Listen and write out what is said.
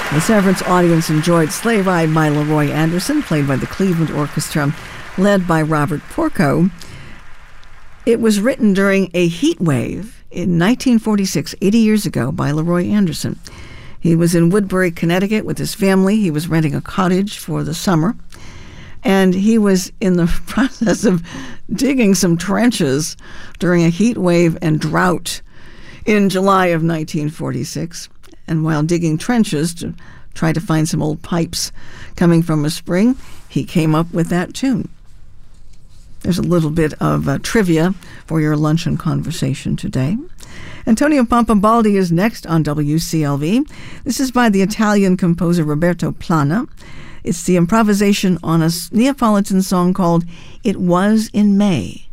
The Severance audience enjoyed Sleigh Ride by Leroy Anderson, played by the Cleveland Orchestra, led by Robert Porco. It was written during a heat wave in 1946, 80 years ago, by Leroy Anderson. He was in Woodbury, Connecticut with his family. He was renting a cottage for the summer, and he was in the process of digging some trenches during a heat wave and drought in July of 1946. And while digging trenches to try to find some old pipes coming from a spring, he came up with that tune. There's a little bit of trivia for your luncheon conversation today. Antonio Pampabaldi is next on WCLV. This is by the Italian composer Roberto Plana. It's the improvisation on a Neapolitan song called It Was in May.